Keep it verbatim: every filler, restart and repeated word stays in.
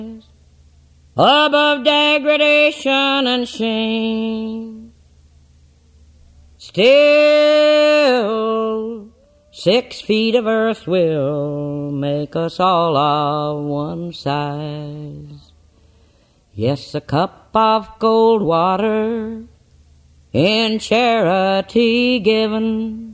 above degradation and shame. Still, six feet of earth will make us all of one size. Yes, a cup of cold water in charity given